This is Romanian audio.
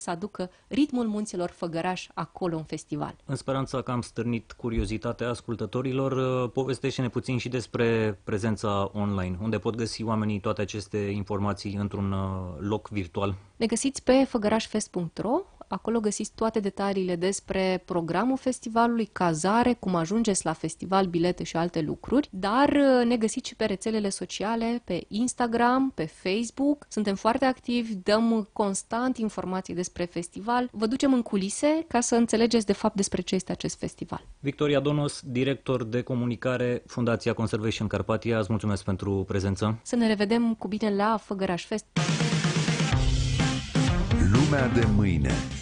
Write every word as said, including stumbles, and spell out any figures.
să aducă ritmul munților Făgăraș acolo în festival. În speranța că am stârnit curiozitatea ascultătorilor, povestește-ne puțin și despre prezența online, unde pot găsi oamenii toate aceste informații într-un loc virtual. Ne găsiți pe făgărașfest punct ro, acolo găsiți toate detaliile despre programul festivalului, cazare, cum ajungeți la festival, bilete și alte lucruri, dar ne găsiți și pe rețelele sociale, pe Instagram, pe Facebook. Suntem foarte activi, dăm constant informații despre festival, vă ducem în culise ca să înțelegeți de fapt despre ce este acest festival. Victoria Donos, director de comunicare, Fundația Conservation Carpathia, îți mulțumesc pentru prezență. Să ne revedem cu bine la Făgăraș Fest. Lumea de mâine.